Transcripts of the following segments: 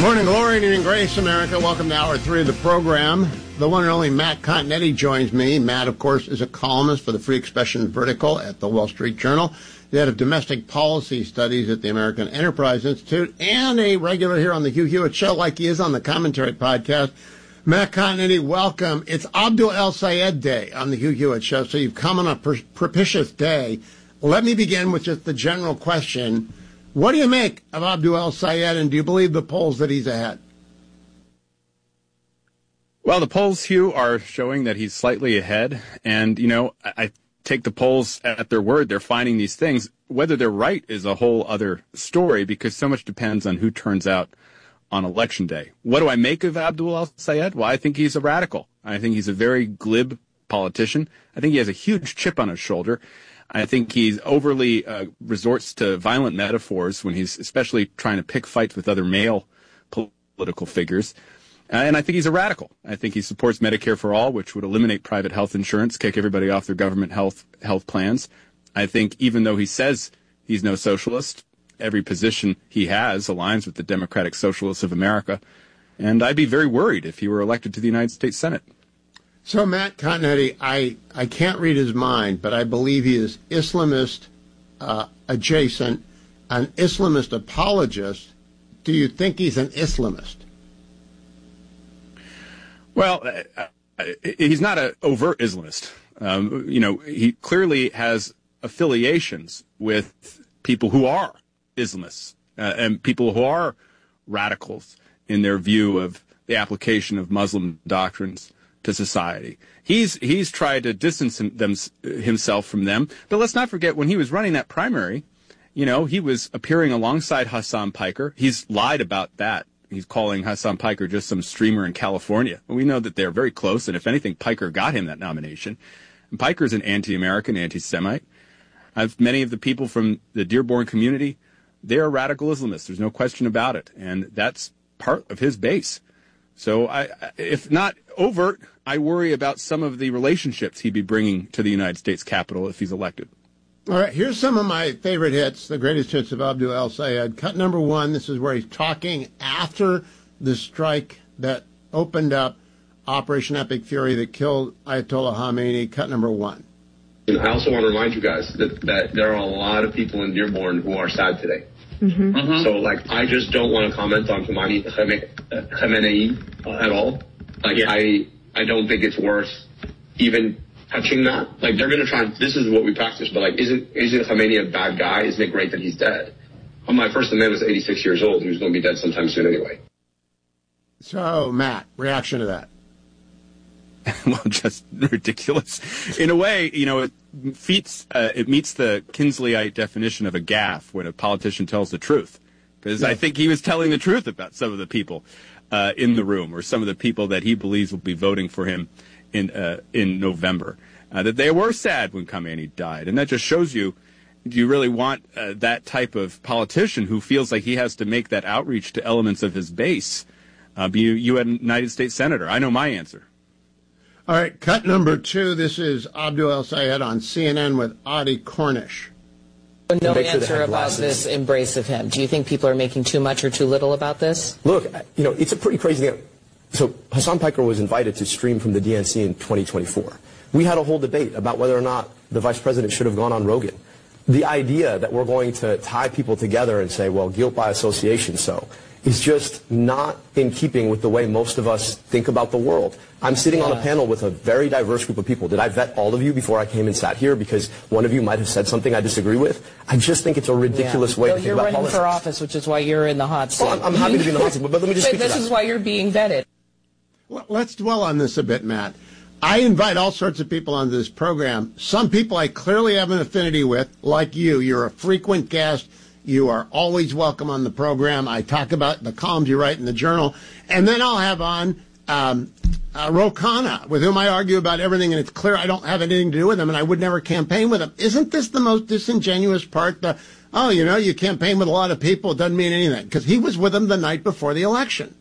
Morning glory and evening grace, America. Welcome to Hour 3 of the program. The one and only Matt Continetti joins me. Matt, of course, is a columnist for the Free Expression Vertical at the Wall Street Journal, the head of domestic policy studies at the American Enterprise Institute, and a regular here on the Hugh Hewitt Show, like he is on the Commentary Podcast. Matt Continetti, welcome. It's Abdul El-Sayed Day on the Hugh Hewitt Show, so you've come on a propitious day. Let me begin with just the general question. What do you make of Abdul El-Sayed, and do you believe the polls that he's ahead? Well, the polls, Hugh, are showing that he's slightly ahead. And, you know, I take the polls at their word. They're finding these things. Whether they're right is a whole other story, because so much depends on who turns out on Election Day. What do I make of Abdul El-Sayed? Well, I think he's a radical. I think he's a very glib politician. I think he has a huge chip on his shoulder. I think he's overly resorts to violent metaphors when he's especially trying to pick fights with other male political figures. And I think he's a radical. I think he supports Medicare for All, which would eliminate private health insurance, kick everybody off their government health plans. I think even though he says he's no socialist, every position he has aligns with the Democratic Socialists of America. And I'd be very worried if he were elected to the United States Senate. So, Matt Continetti, I can't read his mind, but I believe he is Islamist adjacent, an Islamist apologist. Do you think he's an Islamist? Well, he's not an overt Islamist. He clearly has affiliations with people who are Islamists and people who are radicals in their view of the application of Muslim doctrines to society. He's tried to distance himself from them. But let's not forget, when he was running that primary, you know, he was appearing alongside Hassan Piker. He's lied about that. He's calling Hassan Piker just some streamer in California. We know that they're very close, and if anything, Piker got him that nomination. And Piker's an anti-American, anti-Semite. Many of the people from the Dearborn community, they are radical Islamists. There's no question about it. And that's part of his base. So if not overt, I worry about some of the relationships he'd be bringing to the United States Capitol if he's elected. All right, here's some of my favorite hits, the greatest hits of Abdul El-Sayed. Cut number 1, this is where he's talking after the strike that opened up Operation Epic Fury that killed Ayatollah Khamenei. Cut number 1. I also want to remind you guys that there are a lot of people in Dearborn who are sad today. Mm-hmm. Mm-hmm. So, I just don't want to comment on Khamenei at all. I don't think it's worth even touching that. They're going to try and, this is what we practice, but isn't Khamenei a bad guy? Isn't it great that he's dead? My First Amendment was 86 years old. He was going to be dead sometime soon anyway. So, Matt, reaction to that? Well, just ridiculous. In a way, you know, it meets the Kinsleyite definition of a gaffe when a politician tells the truth. Because I think he was telling the truth about some of the people in the room, or some of the people that he believes will be voting for him in November. That they were sad when Khamenei died. And that just shows you, do you really want that type of politician who feels like he has to make that outreach to elements of his base be you a United States Senator? I know my answer. All right, cut number 2. This is Abdul El-Sayed on CNN with Audie Cornish. No answer about this embrace of him. Do you think people are making too much or too little about this? Look, you know, it's a pretty crazy thing. So Hassan Piker was invited to stream from the DNC in 2024. We had a whole debate about whether or not the vice president should have gone on Rogan. The idea that we're going to tie people together and say, well, guilt by association, so, is just not in keeping with the way most of us think about the world. I'm sitting on a panel with a very diverse group of people. Did I vet all of you before I came and sat here because one of you might have said something I disagree with? I just think it's a ridiculous way to think about politics. You're running for office, which is why you're in the hot seat. Well, I'm happy to be in the hot seat, but let me just speak to that. This is why you're being vetted. Well, let's dwell on this a bit, Matt. I invite all sorts of people onto this program. Some people I clearly have an affinity with, like you. You're a frequent guest. You are always welcome on the program. I talk about the columns you write in the Journal. And then I'll have on Ro Khanna, with whom I argue about everything, and it's clear I don't have anything to do with him, and I would never campaign with him. Isn't this the most disingenuous part? You campaign with a lot of people. It doesn't mean anything. Because he was with them the night before the election.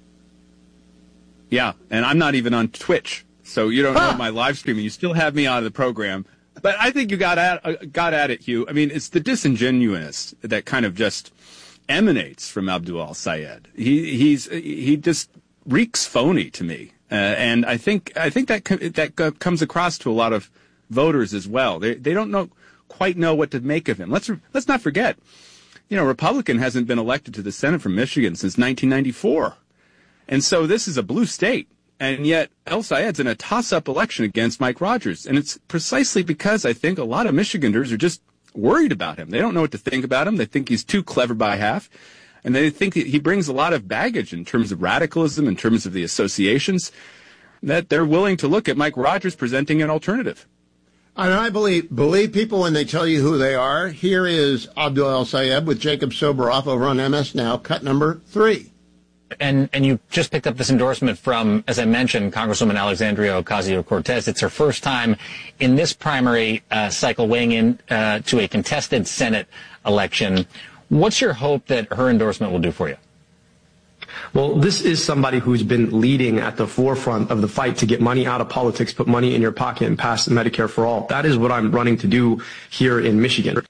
Yeah, and I'm not even on Twitch. So you don't know my live streaming. You still have me on the program. But I think you got at it, Hugh. I mean, it's the disingenuousness that kind of just emanates from Abdul al-Sayed. He just reeks phony to me, and I think that comes across to a lot of voters as well. They don't quite know what to make of him. Let's not forget, Republican hasn't been elected to the Senate from Michigan since 1994, and so this is a blue state. And yet el-Sayed's in a toss-up election against Mike Rogers. And it's precisely because I think a lot of Michiganders are just worried about him. They don't know what to think about him. They think he's too clever by half. And they think that he brings a lot of baggage in terms of radicalism, in terms of the associations, that they're willing to look at Mike Rogers presenting an alternative. And I believe people when they tell you who they are. Here is Abdul el-Sayed with Jacob Soboroff over on MS Now, cut number 3. And you just picked up this endorsement from, as I mentioned, Congresswoman Alexandria Ocasio-Cortez. It's her first time in this primary cycle weighing in to a contested Senate election. What's your hope that her endorsement will do for you? Well, this is somebody who's been leading at the forefront of the fight to get money out of politics, put money in your pocket, and pass Medicare for all. That is what I'm running to do here in Michigan.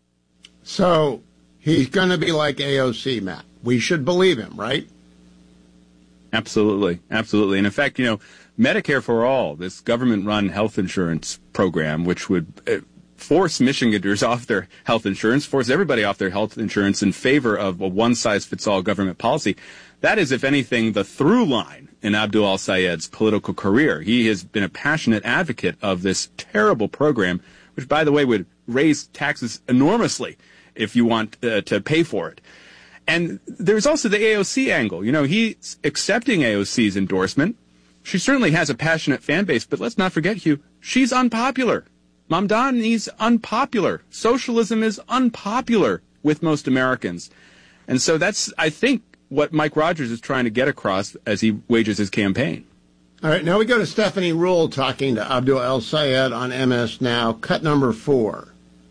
So he's going to be like AOC, Matt. We should believe him, right? Absolutely. Absolutely. And in fact, Medicare for All, this government-run health insurance program, which would force Michiganders off their health insurance, force everybody off their health insurance in favor of a one-size-fits-all government policy. That is, if anything, the through line in Abdul al-Sayed's political career. He has been a passionate advocate of this terrible program, which, by the way, would raise taxes enormously if you want to pay for it. And there's also the AOC angle. He's accepting AOC's endorsement. She certainly has a passionate fan base, but let's not forget, Hugh, she's unpopular. Mamdani's unpopular. Socialism is unpopular with most Americans. And so that's, I think, what Mike Rogers is trying to get across as he wages his campaign. All right, now we go to Stephanie Ruhle talking to Abdul el-Sayed on MS Now, cut number 4.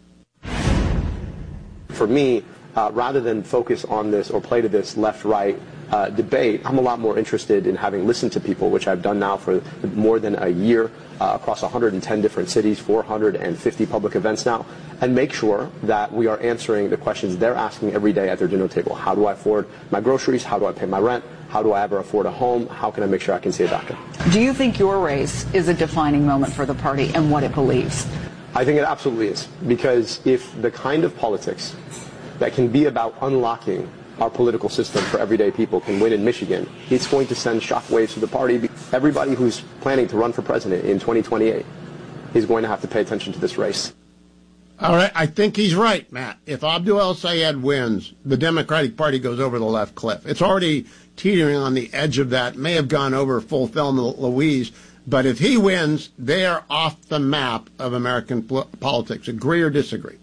For me, rather than focus on this or play to this left-right debate, I'm a lot more interested in having listened to people, which I've done now for more than a year across 110 different cities, 450 public events now, and make sure that we are answering the questions they're asking every day at their dinner table. How do I afford my groceries? How do I pay my rent? How do I ever afford a home? How can I make sure I can see a doctor? Do you think your race is a defining moment for the party and what it believes? I think it absolutely is, because if the kind of politics that can be about unlocking our political system for everyday people can win in Michigan, it's going to send shockwaves to the party. Everybody who's planning to run for president in 2028 is going to have to pay attention to this race. All right, I think he's right, Matt. If Abdul el-Sayed wins, the Democratic Party goes over the left cliff. It's already teetering on the edge of that, may have gone over full Thelma Louise, but if he wins, they are off the map of American politics. Agree or disagree?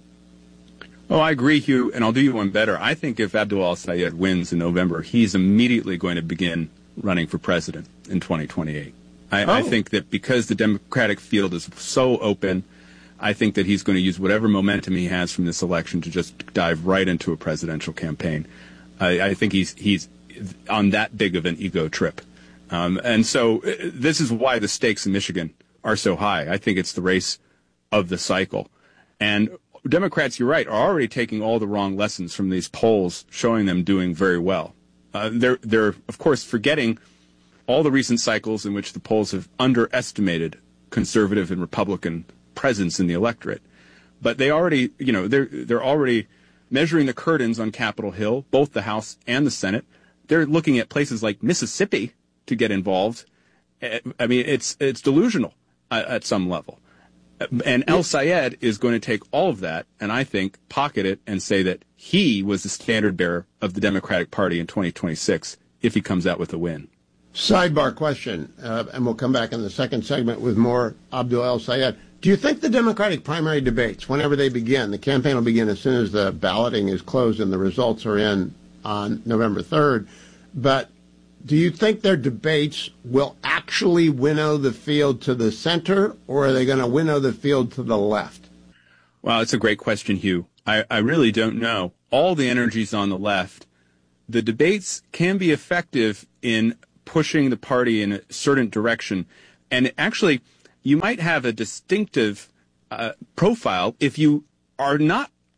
Oh, I agree, Hugh, and I'll do you one better. I think if Abdul al-Sayed wins in November, he's immediately going to begin running for president in 2028. I think that because the Democratic field is so open, I think that he's going to use whatever momentum he has from this election to just dive right into a presidential campaign. I think he's on that big of an ego trip. And so this is why the stakes in Michigan are so high. I think it's the race of the cycle. And Democrats, you're right, are already taking all the wrong lessons from these polls, showing them doing very well. They're, of course, forgetting all the recent cycles in which the polls have underestimated conservative and Republican presence in the electorate. But they already, they're already measuring the curtains on Capitol Hill, both the House and the Senate. They're looking at places like Mississippi to get involved. I mean, it's delusional at some level. And el-Sayed is going to take all of that and I think pocket it and say that he was the standard bearer of the Democratic Party in 2026 if he comes out with a win. Sidebar question, and we'll come back in the second segment with more Abdul el-Sayed. Do you think the Democratic primary debates, whenever they begin, the campaign will begin as soon as the balloting is closed and the results are in on November 3rd, but do you think their debates will actually winnow the field to the center, or are they going to winnow the field to the left? Well, it's a great question, Hugh. I really don't know. All the energy's on the left. The debates can be effective in pushing the party in a certain direction. And actually, you might have a distinctive profile if you are not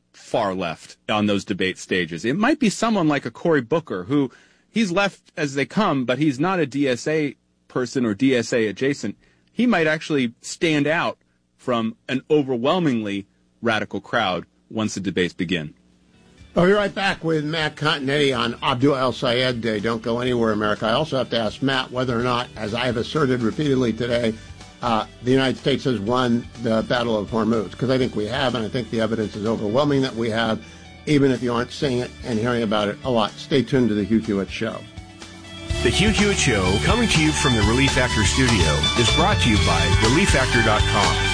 far left on those debate stages. It might be someone like a Cory Booker, who he's left as they come, but he's not a DSA person or DSA adjacent. He might actually stand out from an overwhelmingly radical crowd once the debates begin. I'll be right back with Matt Continetti on Abdul El-Sayed Day. Don't go anywhere, America. I also have to ask Matt whether or not, as I have asserted repeatedly today, the United States has won the Battle of Hormuz, because I think we have, and I think the evidence is overwhelming that we have, even if you aren't seeing it and hearing about it a lot. Stay tuned to The Hugh Hewitt Show. The Hugh Hewitt Show, coming to you from the Relief Factor studio, is brought to you by ReliefFactor.com.